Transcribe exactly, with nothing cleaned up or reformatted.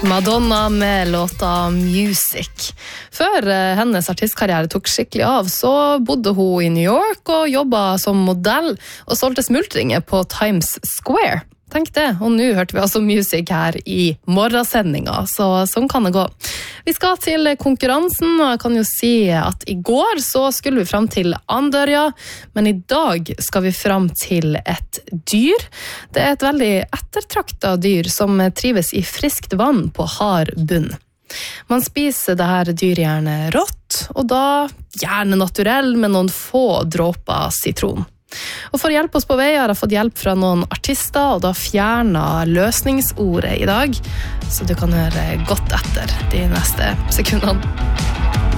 Madonna med låta Music. Før hennes artistkarriere tok skikkelig av, så bodde hun i New York og jobbet som modell og solgte smultringer på Times Square. Tenk det, og nå hørte vi altså Music her i morgensendinga, så sånn kan det gå. Vi skal til konkurransen, og jeg kan jo si at i går så skulle vi frem til Andørja, men i dag skal vi frem til et dyr. Det er et veldig ettertraktet dyr som trives i friskt vann på hard bunn. Man spiser det her dyret gjerne rått, og da gjerne naturell med noen få dråper sitron. Og for å hjelpe oss på vei har jeg fått hjelp fra noen artister, og da fjernet løsningsordet i dag, så du kan høre godt etter de neste sekundene.